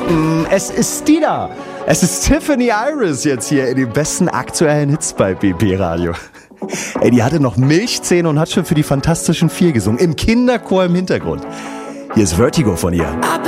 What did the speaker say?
Es ist die da. Es ist Tiffany Iris jetzt hier in den besten aktuellen Hits bei BB Radio. Ey, die hatte noch Milchzähne und hat schon für die Fantastischen Vier gesungen. Im Kinderchor im Hintergrund. Hier ist Vertigo von ihr.